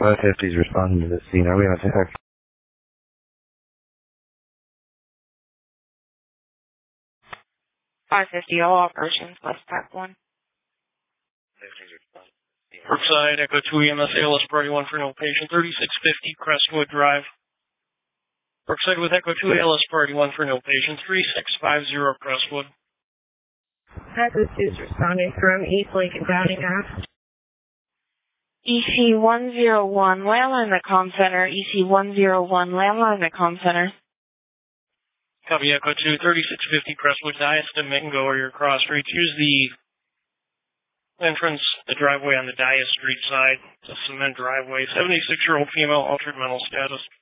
550's responding to the scene. Are we on attack? 550, all operations, Westpac 1. Brookside, Echo 2 EMS, ALS Priority 1 for no patient, 3650 Crestwood Drive. Brookside with Echo 2 ALS Priority 1 for no patient, 3650 Crestwood. Echo 2 is responding from East Lincoln Downing Ave. EC101, landline the comm center. EC101, landline the comm center. Copy Echo 2, 3650 Crestwood, Diaston, Mingo, or your cross streets. Use the entrance, the driveway on the Dias Street side. It's a cement driveway. 76-year-old female, altered mental status.